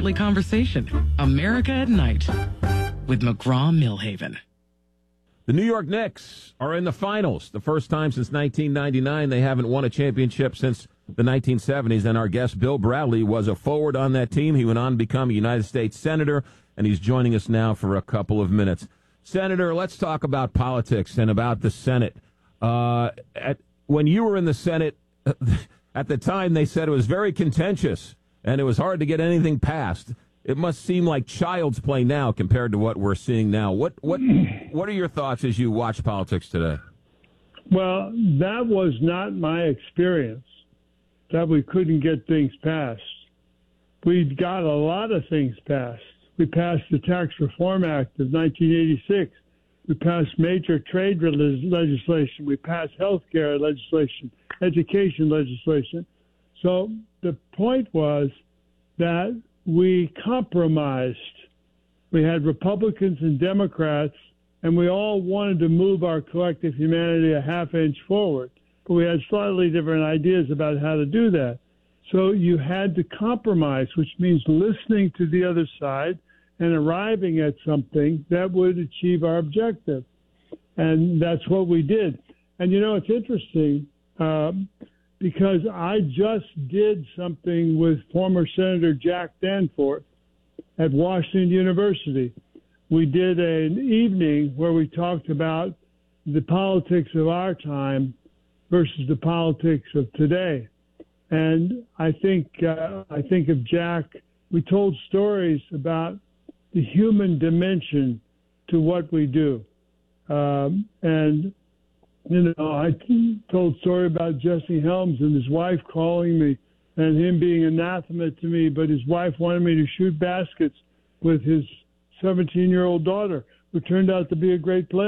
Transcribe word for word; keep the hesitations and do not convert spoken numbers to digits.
nightly conversation. America at Night with McGraw-Millhaven. The New York Knicks are in the finals. The first time since nineteen ninety-nine. They haven't won a championship since the nineteen seventies. And our guest, Bill Bradley, was a forward on that team. He went on to become a United States Senator, and he's joining us now for a couple of minutes. Senator, let's talk about politics and about the Senate. Uh, at, when you were in the Senate, at the time they said it was very contentious and it was hard to get anything passed. It must seem like child's play now compared to what we're seeing now. What what what are your thoughts as you watch politics today? Well, that was not my experience, that we couldn't get things passed. We got a lot of things passed. We passed the Tax Reform Act of nineteen eighty-six. We passed major trade legislation. We passed health care legislation, education legislation. So the point was that we compromised. We had Republicans and Democrats, and we all wanted to move our collective humanity a half inch forward. But we had slightly different ideas about how to do that. So you had to compromise, which means listening to the other side and arriving at something that would achieve our objective. And that's what we did. And, you know, it's interesting um, because I just did something with former Senator Jack Danforth at Washington University. We did an evening where we talked about the politics of our time versus the politics of today. And I think uh, I think of Jack. We told stories about the human dimension to what we do. Um, and, you know, I told a story about Jesse Helms and his wife calling me and him being anathema to me, but his wife wanted me to shoot baskets with his seventeen-year-old daughter, who turned out to be a great player.